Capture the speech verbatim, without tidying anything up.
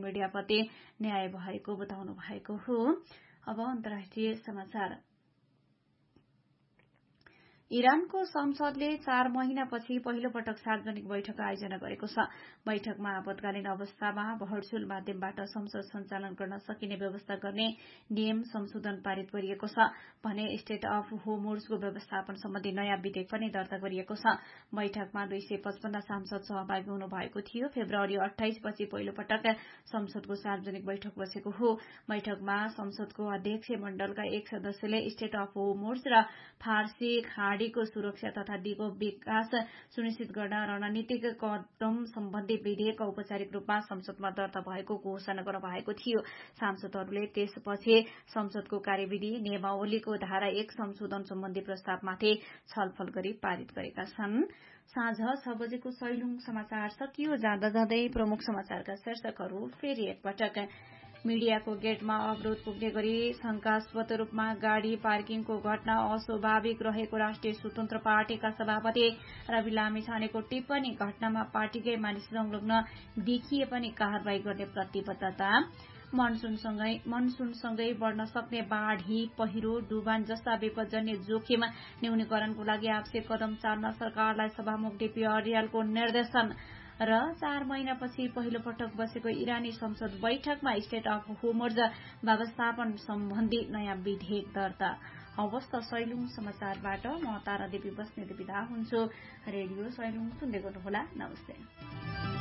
मिडियाप्रति न्याय भएको बताउनु भएको हो। अब अन्तर्राष्ट्रिय समाचार। इरानको संसदले चार महिनापछि पहिलो पटक सार्वजनिक बैठक आयोजना गरेको छ। बैठकमा आपतकालीन अवस्थामा भर्चुअल माध्यमबाट संसद सञ्चालन गर्न सकिने व्यवस्था गर्ने नियम संशोधन पारित गरिएको छ भने स्टेट अफ होर्मुजको व्यवस्थापन सम्बन्धी नयाँ विधेयक पनि दर्ता गरिएको छ। बैठकमा दुई सय पचपन्न सांसद सहभागी हुनु भएको थियो। फेब्रुअरी अठाइस पछि पहिलो पटक संसदको सार्वजनिक बैठक बसेको हो। बैठकमा संसदको अध्यक्ष मण्डलका एक सदस्यले स्टेट अफ होर्मुज र फारसी खाड़ीको सुरक्षा तथा दिगो विकास सुनिश्चित गर्न रणनीतिक कदम सम्बन्धी विधेयक औपचारिक रूपमा संसदमा दर्ता भएको घोषणा गर्न भएको थियो। सांसदहरूले त्यसपछि संसदको कार्यविधि नियमावलीको धारा एक संशोधन सम्बन्धी प्रस्तावमाथि छलफल गरी पारित गरेका छन्। साँझ छ बजेको सैलुङ समाचार सकियो। जाँदा जाँदै प्रमुख समाचारका शीर्षकहरू फेरि एकपटक। मीडियाको गेटमा अवरोध पुग्ने गरी शंकास्पद रूपमा गाड़ी पार्किङको घटना अस्वाभाविक रहेको राष्ट्रिय स्वतन्त्र पार्टीका सभापति रवि लामिछानेको टिप्पणी। घटनामा पार्टीकै मानिस संलग्न देखिए पनि कारवाही गर्ने प्रतिबद्धता। मनसूनसँगै मनसूनसँगै बढ्न सक्ने बाढ़ी, पहिरो, डुबान जस्ता विपदजन्य जोखिम न्यूनीकरणको लागि आवश्यक कदम चाल्न सरकारलाई सभामुख डीपी अर्यालको निर्देशन। र चार महिनापछि पहिलो पटक बसेको इरानी संसद बैठकमा स्टेट अफ होर्मुज व्यवस्थापन सम्बन्धी नयाँ विधेयक दर्ता। हवस् त सैलुङ समाचारबाट म तारा देवी बस्नेत बिदा हुन्छु। रेडियो सैलुङ सुन्दै गर्नुहोला। नमस्ते।